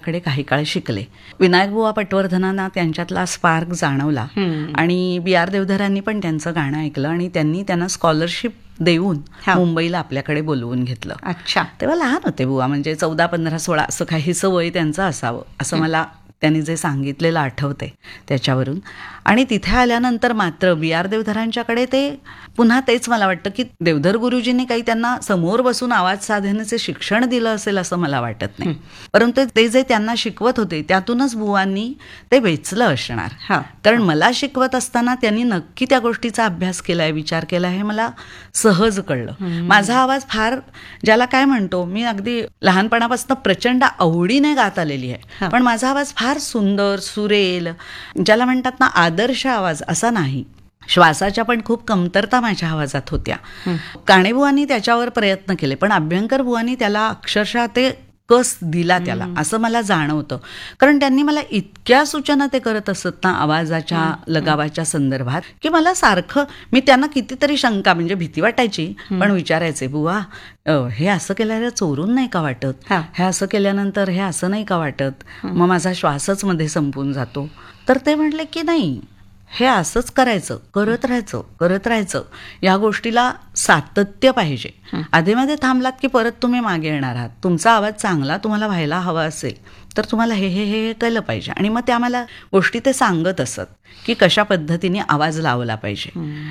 बुवांच्याकडे काही काळ शिकले. विनायक बुवा पटवर्धनांना त्यांच्यातला स्पार्क जाणवला आणि बी आर देवधरांनी पण त्यांचं गाणं ऐकलं आणि त्यांनी त्यांना स्कॉलरशिप देऊन मुंबईला आपल्याकडे बोलवून घेतलं. अच्छा. तेव्हा लहान होते बुवा, म्हणजे 14, 15, 16 असं काहीसं वय त्यांचं असावं असं मला त्यांनी जे सांगितलेलं आठवते त्याच्यावरून. आणि तिथे आल्यानंतर मात्र बी आर देवधरांच्याकडे ते पुन्हा तेच मला वाटतं की देवधर गुरुजींनी काही त्यांना समोर बसून आवाज साधनेचे शिक्षण दिलं असेल असं मला वाटत नाही, परंतु ते जे त्यांना शिकवत होते त्यातूनच बुवांनी ते वेचलं असणार. कारण मला शिकवत असताना त्यांनी नक्की त्या गोष्टीचा अभ्यास केलाय, विचार केलाय हे मला सहज कळलं. माझा आवाज फार ज्याला काय म्हणतो, मी अगदी लहानपणापासून प्रचंड आवडीने गात आलेली आहे, पण माझा आवाज फार सुंदर सुरेल, ज्याला म्हणतात ना आदर्श आवाज असा नाही. श्वासाच्या पण खूप कमतरता माझ्या आवाजात होत्या. काणेबुवांनी त्याच्यावर प्रयत्न केले, पण अभ्यंकर बुवांनी त्याला अक्षरशः ते कस दिला त्याला असं मला जाणवतं. कारण त्यांनी मला इतक्या सूचना ते करत असत ना आवाजाच्या लगावाच्या संदर्भात की मला सारखं, मी त्यांना कितीतरी शंका, म्हणजे भीती वाटायची, पण विचारायचे, बुवा हे असं केल्यावर चोरून नाही का वाटत, हे असं केल्यानंतर हे असं नाही का वाटत, मग माझा श्वासच मध्ये संपून जातो. तर ते म्हटले की नाही, हे असंच करायचं, करत राहायचं. या गोष्टीला सातत्य पाहिजे. आधीमध्ये थांबलात की परत तुम्ही मागे येणार आहात. तुमचा आवाज चांगला तुम्हाला व्हायला हवा असेल तर तुम्हाला हे केलं पाहिजे. आणि मग त्या मला गोष्टी ते सांगत असत की कशा पद्धतीने आवाज लावला पाहिजे.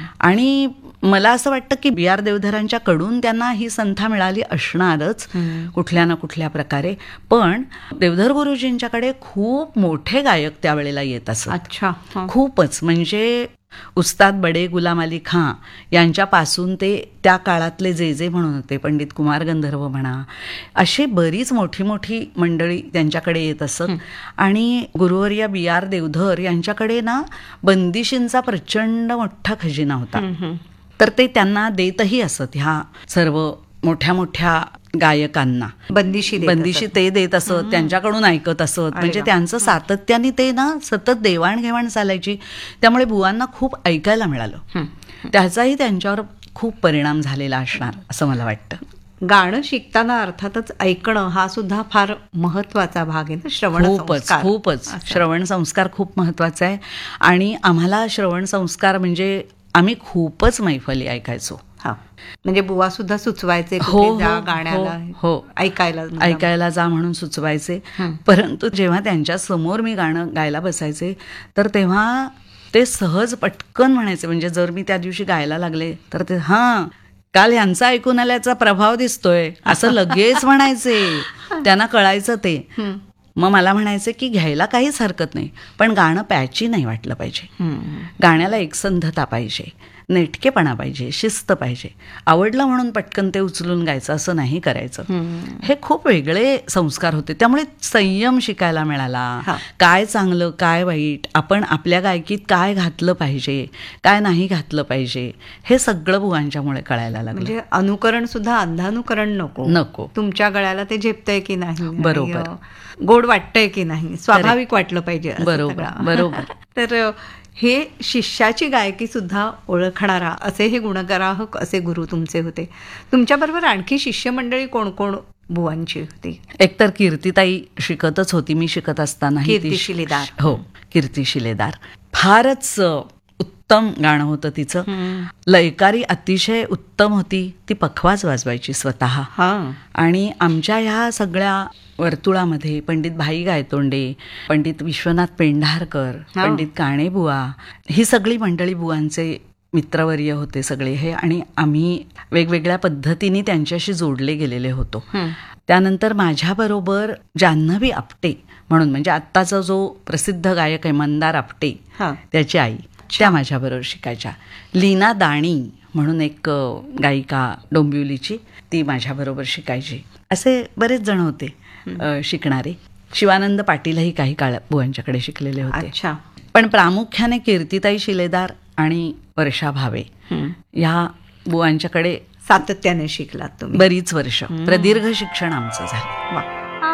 आणि मला असं वाटतं की बी आर देवधरांच्या कडून त्यांना ही संथा मिळाली असणारच कुठल्या ना कुठल्या प्रकारे. पण देवधर गुरुजींच्याकडे खूप मोठे गायक त्यावेळेला येत असत. अच्छा. खूपच, म्हणजे उस्ताद बडे गुलाम अली खां यांच्यापासून ते त्या काळातले जे म्हणून होते, पंडित कुमार गंधर्व म्हणा, अशी बरीच मोठी मोठी मंडळी त्यांच्याकडे येत असत. आणि गुरुवर्य बी आर देवधर यांच्याकडे ना बंदिशींचा प्रचंड मोठा खजिना होता. तर ते त्यांना देतही असत, ह्या सर्व मोठ्या मोठ्या गायकांना बंदिशी ते देत असत, त्यांच्याकडून ऐकत असत. म्हणजे त्यांचं सातत्याने ते ना सतत देवाणघेवाण चालायची. त्यामुळे बुवांना खूप ऐकायला मिळालं. त्याचाही त्यांच्यावर खूप परिणाम झालेला असणार असं मला वाटतं. गाणं शिकताना अर्थातच ऐकणं हा सुद्धा फार महत्वाचा भाग आहे ना. खूपच श्रवण संस्कार खूप महत्वाचा आहे. आणि आम्हाला श्रवण संस्कार म्हणजे आम्ही खूपच मैफली ऐकायचो. म्हणजे बुवा सुद्धा सुचवायचे गाण्याला ऐकायला जा म्हणून सुचवायचे. परंतु जेव्हा त्यांच्या समोर मी गाणं गायला बसायचे तर तेव्हा ते सहज पटकन म्हणायचे. म्हणजे जर मी त्या दिवशी गायला लागले तर ते काल ह्यांचा ऐकून आल्याचा प्रभाव दिसतोय असं लगेच म्हणायचे. त्यांना कळायचं ते. मग मला म्हणायचे की घ्यायला काहीच हरकत नाही, पण गाणं पॅची नाही वाटलं पाहिजे. गाण्याला एकसंधता पाहिजे, नेटकेपणा पाहिजे, शिस्त पाहिजे. आवडलं म्हणून पटकन ते उचलून गायचं असं नाही करायचं. हे खूप वेगळे संस्कार होते. त्यामुळे संयम शिकायला मिळाला. काय चांगलं काय वाईट, आपण आपल्या गायकीत काय घातलं पाहिजे काय नाही घातलं पाहिजे, हे सगळं बुवांच्यामुळे कळायला लागलं. म्हणजे अनुकरण सुद्धा, अंधानुकरण नको. तुमच्या गळ्याला ते झेपतंय की नाही, बरोबर, गोड वाटतंय की नाही, स्वाभाविक वाटलं पाहिजे. बरोबर. तर हे शिष्याची गायकी सुद्धा ओळखणारा असे हे गुणग्राहक असे गुरु तुमचे होते. तुमच्याबरोबर आणखी शिष्यमंडळी कोण कोण बुवांची होती? एकतर कीर्तिताई शिकतच होती. मी शिकत असताना कीर्ती शिलेदार. हो, कीर्ती शिलेदार. फारच उत्तम गाणं होतं तिचं. लयकारी अतिशय उत्तम होती. ती पखवाज वाजवायची स्वतः. आणि आमच्या ह्या सगळ्या वर्तुळामध्ये पंडित भाई गायतोंडे, पंडित विश्वनाथ पेंढारकर, पंडित काणेबुवा, ही सगळी मंडळी बुवांचे मित्रवर्य होते सगळे हे. आणि आम्ही वेगवेगळ्या पद्धतीने त्यांच्याशी जोडले गेलेले होतो. त्यानंतर माझ्याबरोबर जान्हवी आपटे म्हणून, म्हणजे आत्ताचा जो प्रसिद्ध गायक आहे मंदार आपटे, त्याची आई, त्या माझ्याबरोबर शिकायच्या. लीना दाणी म्हणून एक गायिका डोंबिवलीची, ती माझ्याबरोबर शिकायची. असे बरेच जण होते शिकणारे. शिवानंद पाटीलही काही काळ बुवांच्याकडे शिकलेले होते. पण प्रामुख्याने कीर्तिताई शिलेदार आणि वर्षा भावे ह्या बुवांच्याकडे सातत्याने शिकलात तुम्ही. बरीच वर्ष प्रदीर्घ शिक्षण आमचं झालं.